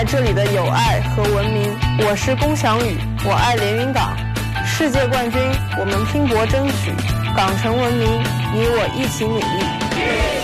在这里的友爱和文明。我是龚翔宇，我爱连云港。世界冠军，我们拼搏争取；港城文明，你我一起努力。